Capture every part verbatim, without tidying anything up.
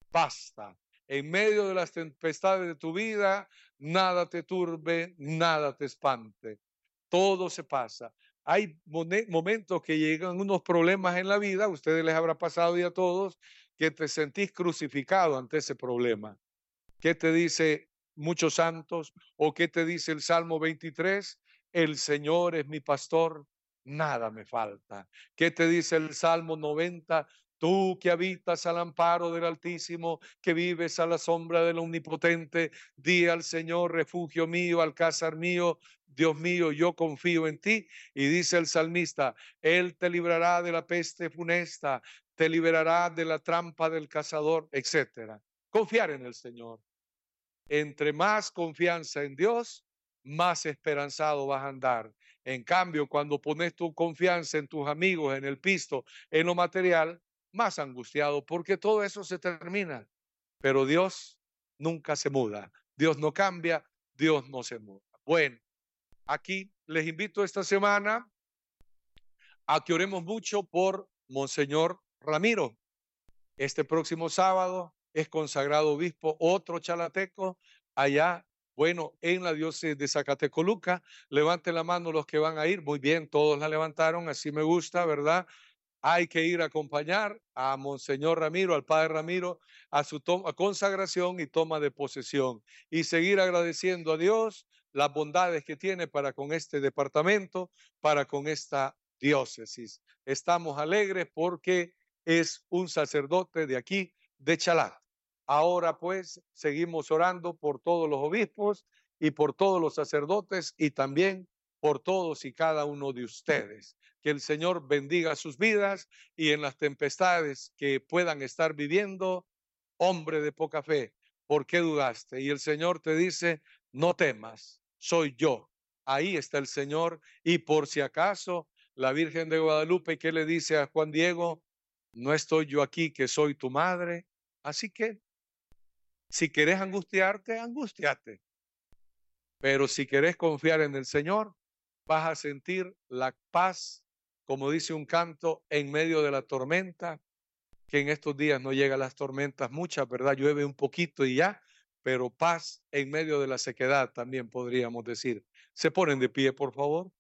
basta. En medio de las tempestades de tu vida, nada te turbe, nada te espante. Todo se pasa. Hay momentos que llegan unos problemas en la vida, a ustedes les habrá pasado y a todos, que te sentís crucificado ante ese problema. ¿Qué te dice muchos santos? ¿O qué te dice el Salmo veintitrés? El Señor es mi pastor, nada me falta. ¿Qué te dice el Salmo noventa? Tú que habitas al amparo del Altísimo, que vives a la sombra del Omnipotente, di al Señor, refugio mío, alcázar mío, Dios mío, yo confío en ti. Y dice el salmista, Él te librará de la peste funesta, te liberará de la trampa del cazador, etcétera. Confiar en el Señor. Entre más confianza en Dios, más esperanzado vas a andar. En cambio, cuando pones tu confianza en tus amigos, en el pisto, en lo material, más angustiado, porque todo eso se termina. Pero Dios nunca se muda. Dios no cambia, Dios no se muda. Bueno, aquí les invito esta semana a que oremos mucho por Monseñor Ramiro. Este próximo sábado es consagrado obispo otro chalateco allá, bueno, en la diócesis de Zacatecoluca. Levanten la mano los que van a ir. Muy bien, todos la levantaron, así me gusta, ¿verdad? Hay que ir a acompañar a Monseñor Ramiro, al Padre Ramiro, a su toma, consagración y toma de posesión. Y seguir agradeciendo a Dios las bondades que tiene para con este departamento, para con esta diócesis. Estamos alegres porque es un sacerdote de aquí, de Chalat. Ahora pues seguimos orando por todos los obispos y por todos los sacerdotes y también por todos y cada uno de ustedes. Que el Señor bendiga sus vidas y en las tempestades que puedan estar viviendo, hombre de poca fe, ¿por qué dudaste? Y el Señor te dice, no temas, soy yo. Ahí está el Señor y por si acaso la Virgen de Guadalupe, ¿qué le dice a Juan Diego? No estoy yo aquí, que soy tu madre. Así que si querés angustiarte, angustiate. Pero si querés confiar en el Señor, vas a sentir la paz, como dice un canto, en medio de la tormenta, que en estos días no llegan las tormentas muchas, ¿verdad? Llueve un poquito y ya, pero paz en medio de la sequedad también podríamos decir. ¿Se ponen de pie, por favor?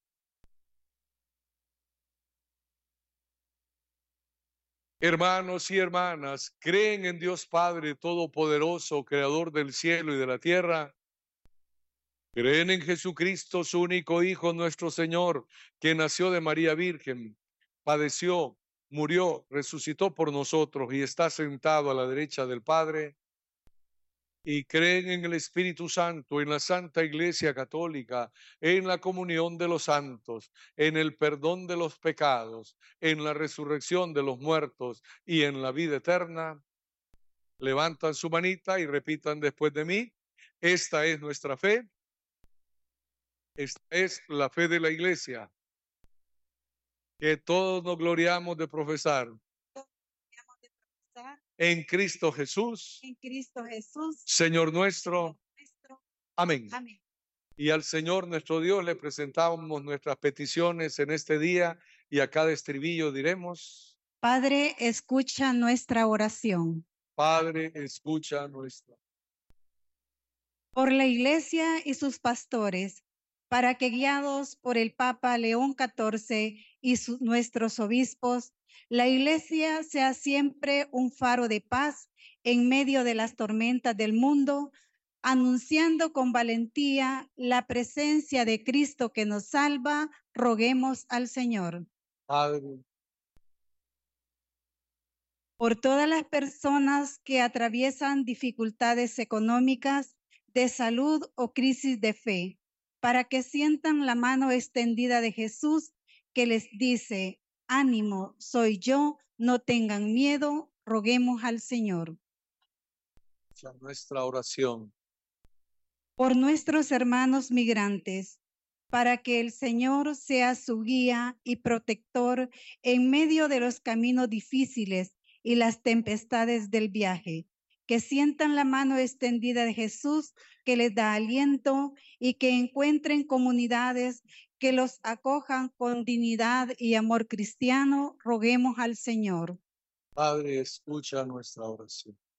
Hermanos y hermanas, ¿creen en Dios Padre Todopoderoso, Creador del cielo y de la tierra? ¿Creen en Jesucristo, su único Hijo, nuestro Señor, que nació de María Virgen, padeció, murió, resucitó por nosotros y está sentado a la derecha del Padre? ¿Y creen en el Espíritu Santo, en la Santa Iglesia Católica, en la comunión de los santos, en el perdón de los pecados, en la resurrección de los muertos y en la vida eterna? Levantan su manita y repitan después de mí. Esta es nuestra fe. Esta es la fe de la Iglesia, que todos nos gloriamos de profesar. En Cristo Jesús. En Cristo Jesús. Señor nuestro. Nuestro. Amén. Amén. Y al Señor nuestro Dios le presentamos nuestras peticiones en este día y a cada estribillo diremos: Padre, escucha nuestra oración. Padre, escucha nuestra. Por la Iglesia y sus pastores, para que guiados por el Papa León catorce y su, nuestros obispos, la Iglesia sea siempre un faro de paz en medio de las tormentas del mundo, anunciando con valentía la presencia de Cristo que nos salva, roguemos al Señor. Padre. Por todas las personas que atraviesan dificultades económicas, de salud o crisis de fe, para que sientan la mano extendida de Jesús que les dice, ánimo, soy yo, no tengan miedo, roguemos al Señor. Nuestra oración. Por nuestros hermanos migrantes, para que el Señor sea su guía y protector en medio de los caminos difíciles y las tempestades del viaje, que sientan la mano extendida de Jesús que les da aliento y que encuentren comunidades que los acojan con dignidad y amor cristiano, roguemos al Señor. Padre, escucha nuestra oración.